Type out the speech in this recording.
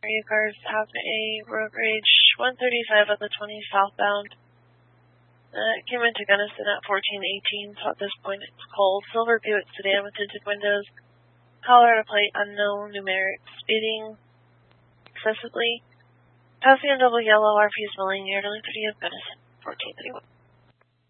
area cars have a road rage 135 at the 20 southbound. Came into Gunnison at 1418, so at this point it's cold. Silver Buick sedan with tinted windows. Colorado plate unknown, numeric, speeding excessively. Passing on double yellow, RP is milling near to 30 of Gunnison, 1431.